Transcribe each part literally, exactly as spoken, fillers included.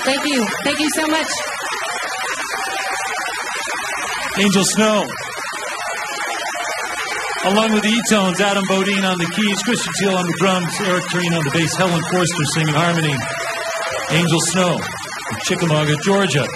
Thank you. Thank you so much. Angel Snow. Along with the E-Tones, Adam Bodine on the keys, Christian Teal on the drums, Eric Tureen on the bass, Helen Forster singing harmony. Angel Snow from Chickamauga, Georgia.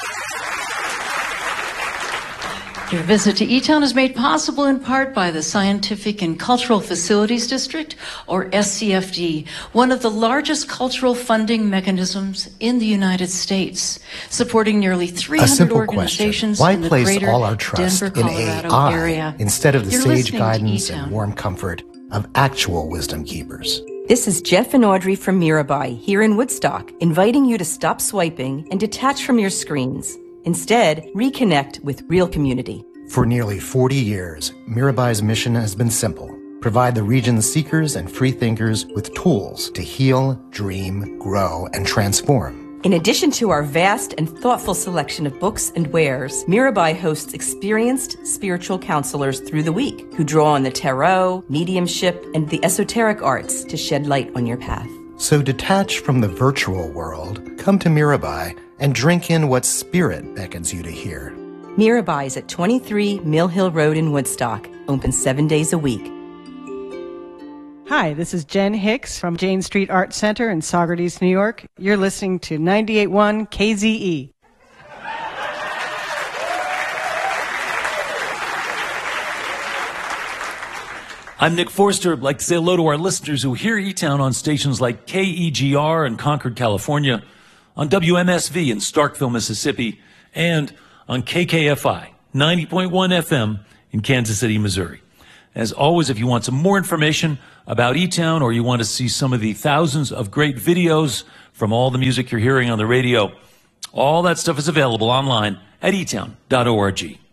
Your visit to E-Town is made possible in part by the Scientific and Cultural Facilities District, or S C F D, one of the largest cultural funding mechanisms in the United States, supporting nearly three hundred organizations Why in the place greater all our trust Denver, in Colorado A I area. instead of the You're sage listening to guidance E-Town. and warm comfort of actual wisdom keepers? This is Jeff and Audrey from Mirabai here in Woodstock, inviting you to stop swiping and detach from your screens. Instead, reconnect with real community. For nearly forty years, Mirabai's mission has been simple. Provide the region's seekers and free thinkers with tools to heal, dream, grow, and transform. In addition to our vast and thoughtful selection of books and wares, Mirabai hosts experienced spiritual counselors through the week who draw on the tarot, mediumship, and the esoteric arts to shed light on your path. So detach from the virtual world, come to Mirabai, and drink in what spirit beckons you to hear. Mirabai is at twenty-three Mill Hill Road in Woodstock, open seven days a week. Hi, this is Jen Hicks from Jane Street Art Center in Saugerties, New York. You're listening to ninety-eight point one K Z E. I'm Nick Forster. I'd like to say hello to our listeners who hear E-Town on stations like K E G R in Concord, California, on W M S V in Starkville, Mississippi, and on K K F I, ninety point one F M in Kansas City, Missouri. As always, if you want some more information about E-Town or you want to see some of the thousands of great videos from all the music you're hearing on the radio, all that stuff is available online at e town dot org.